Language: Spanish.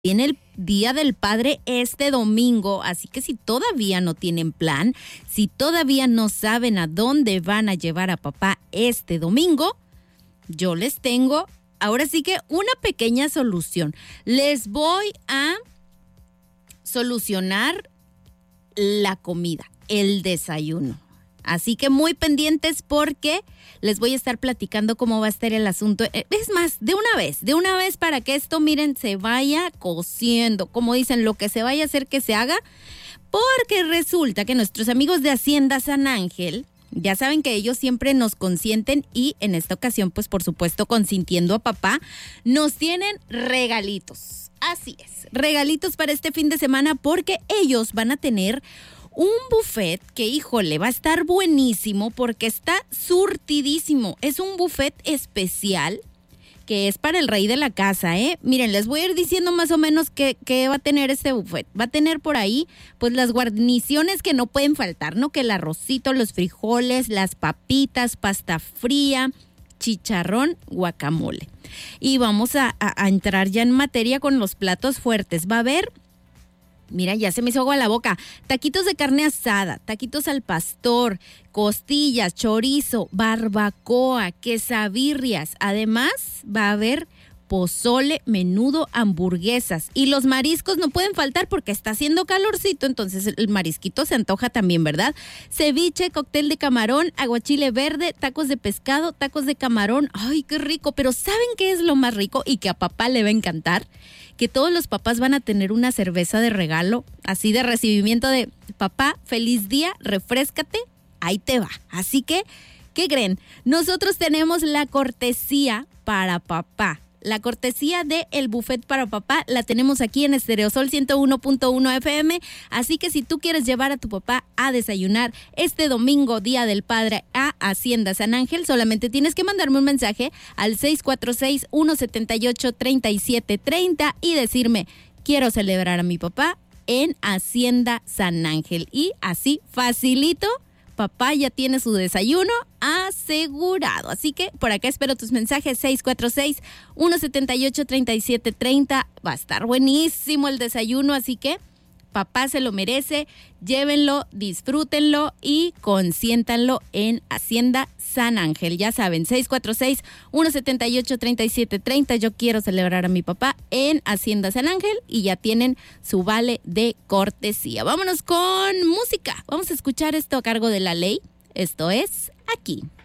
Viene el Día del Padre este domingo, así que si todavía no tienen plan, si todavía no saben a dónde van a llevar a papá este domingo, yo les tengo ahora sí que una pequeña solución. Les voy a solucionar la comida, el desayuno. Así que muy pendientes porque les voy a estar platicando cómo va a estar el asunto. Es más, de una vez para que esto, miren, se vaya cociendo. Como dicen, lo que se vaya a hacer que se haga. Porque resulta que nuestros amigos de Hacienda San Ángel, ya saben que ellos siempre nos consienten y en esta ocasión, pues por supuesto, consintiendo a papá, nos tienen regalitos. Así es, regalitos para este fin de semana porque ellos van a tener un buffet que, híjole, va a estar buenísimo porque está surtidísimo. Es un buffet especial que es para el rey de la casa, ¿eh? Miren, les voy a ir diciendo más o menos qué va a tener este buffet. Va a tener por ahí, pues, las guarniciones que no pueden faltar, ¿no? Que el arrocito, los frijoles, las papitas, pasta fría, chicharrón, guacamole. Y vamos a entrar ya en materia con los platos fuertes. Va a haber... Mira, ya se me hizo agua la boca. Taquitos de carne asada, taquitos al pastor, costillas, chorizo, barbacoa, quesabirrias. Además, va a haber pozole, menudo, hamburguesas. Y los mariscos no pueden faltar porque está haciendo calorcito, entonces el marisquito se antoja también, ¿verdad? Ceviche, cóctel de camarón, aguachile verde, tacos de pescado, tacos de camarón. ¡Ay, qué rico! Pero ¿saben qué es lo más rico y que a papá le va a encantar? Que todos los papás van a tener una cerveza de regalo, así de recibimiento de papá, feliz día, refréscate, ahí te va. Así que, ¿qué creen? Nosotros tenemos la cortesía para papá. La cortesía de el buffet para papá la tenemos aquí en Estereosol 101.1 FM. Así que si tú quieres llevar a tu papá a desayunar este domingo, Día del Padre, a Hacienda San Ángel, solamente tienes que mandarme un mensaje al 646-178-3730 y decirme, quiero celebrar a mi papá en Hacienda San Ángel. Y así, facilito, papá ya tiene su desayuno asegurado. Así que por acá espero tus mensajes, 646-178-3730. Va a estar buenísimo el desayuno, así que papá se lo merece. Llévenlo, disfrútenlo y consiéntanlo en Hacienda San Ángel. Ya saben, 646-178-3730. Yo quiero celebrar a mi papá en Hacienda San Ángel y ya tienen su vale de cortesía. Vámonos con música. Vamos a escuchar esto a cargo de La Ley. Esto es Aquí.